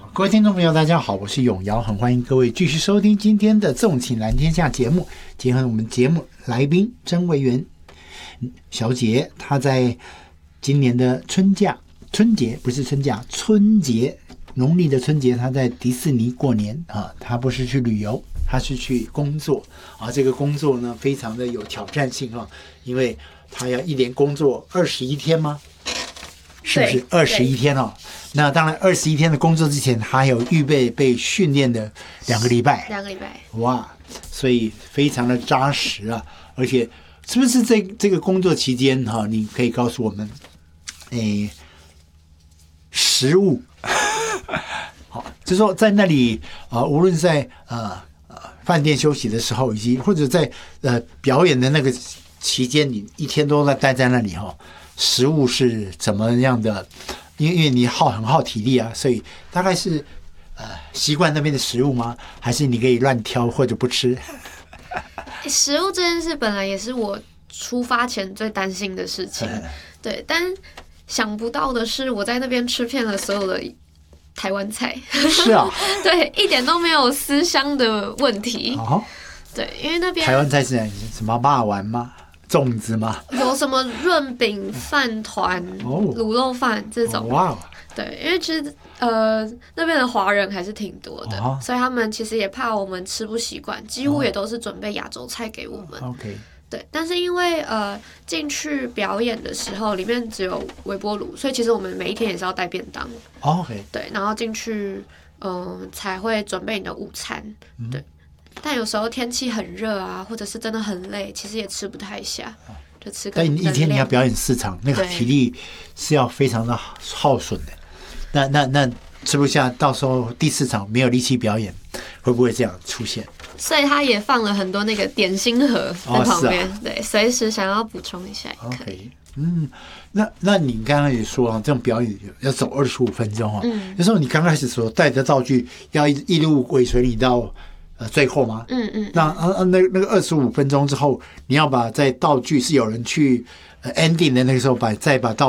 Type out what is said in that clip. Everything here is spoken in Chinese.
各位听众朋友大家好，我是永尧，很欢迎各位继续收听今天的纵情蓝天下节目。今天我们节目来宾曾维园小姐，她在今年的春节农历的春节，她在迪士尼过年啊，她不是去旅游，她是去工作啊。这个工作呢非常的有挑战性啊，因为她要一连工作21天吗？是不是21天哦？那当然21天的工作之前，还有预备被训练的2个礼拜。哇，所以非常的扎实啊！而且是不是这个工作期间哈，你可以告诉我们，食物，好，就是说在那里无论在饭店休息的时候，以及或者在表演的那个期间，你一天都在待在那里哈，食物是怎么样的？因为你很耗体力啊，所以大概是习惯那边的食物吗？还是你可以乱挑或者不吃？ 食物这件事本来也是我出发前最担心的事情，对，但想不到的是，我在那边吃遍了所有的台湾菜， 是啊， 对，一点都没有思乡的问题。哦，对，因为那边台湾菜是什么肉丸吗？粽子吗？ 有什么润饼、饭团、卤肉饭这种。哇，对，因为其实那边的华人还是挺多的，所以他们其实也怕我们吃不习惯，几乎也都是准备亚洲菜给我们。 OK， 对，但是因为进去表演的时候，里面只有微波炉，所以其实我们每一天也是要带便当。 OK， 对， 然后进去才会准备你的午餐。对。但有时候天气很热啊，或者是真的很累，其实也吃不太下，就吃个。 但一天你要表演4场，那个体力是要非常的耗损的。那吃不下，到时候第4场没有力气表演，会不会这样出现？ 所以他也放了很多那个点心盒在旁边，对，随时想要补充一下也可以。 那你刚刚也说这种表演要走25分钟哦，有时候你刚开始所带的道具要一路尾随你到。最后吗？那个25分钟之后，你要把在道具是有人去ending 的那个时候再把道